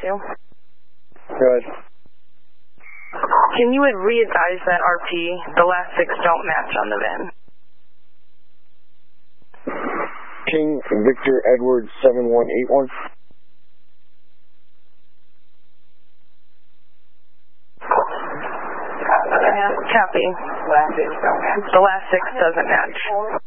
to? Good. Can you re-advise that RP? The last 6 don't match on the VIN. King Victor Edward 7181. Copy. The last 6 doesn't match.